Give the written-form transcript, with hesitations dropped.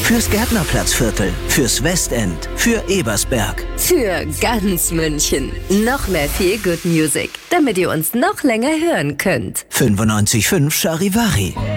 Fürs Gärtnerplatzviertel, fürs Westend, für Ebersberg. Für ganz München. Noch mehr Feel Good Music, damit ihr uns noch länger hören könnt. 95.5 Charivari.